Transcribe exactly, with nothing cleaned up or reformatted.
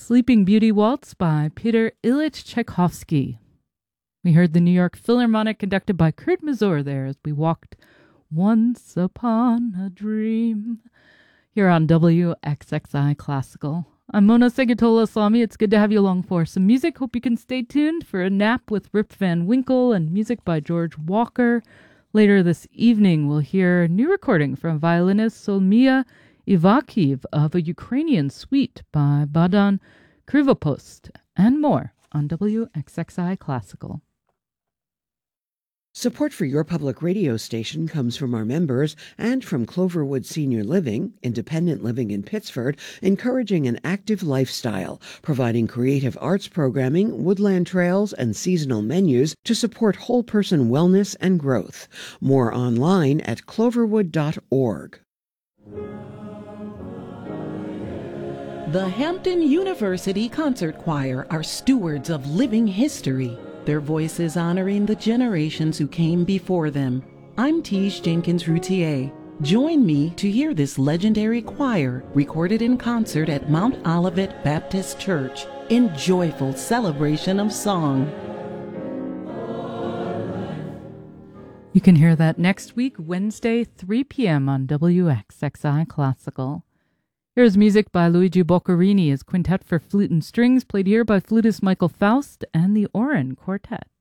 Sleeping Beauty Waltz by Peter Ilyich Tchaikovsky. We heard the New York Philharmonic conducted by Kurt Masur there as we walked Once Upon a Dream here on W X X I Classical. I'm Mona Segatola-Islami. It's good to have you along for some music. Hope you can stay tuned for a nap with Rip Van Winkle and music by George Walker. Later this evening, we'll hear a new recording from violinist Solmia Ivakhiv of a Ukrainian suite by Badan Krivopost, and more on W X X I Classical. Support for your public radio station comes from our members and from Cloverwood Senior Living, independent living in Pittsford, encouraging an active lifestyle, providing creative arts programming, woodland trails, and seasonal menus to support whole person wellness and growth. More online at cloverwood dot org. The Hampton University Concert Choir are stewards of living history, their voices honoring the generations who came before them. I'm Tiege Jenkins-Routier. Join me to hear this legendary choir recorded in concert at Mount Olivet Baptist Church in joyful celebration of song. You can hear that next week, Wednesday, three p.m. on W X X I Classical. Here's music by Luigi Boccherini, his quintet for flute and strings, played here by flutist Michael Faust and the Oren Quartet.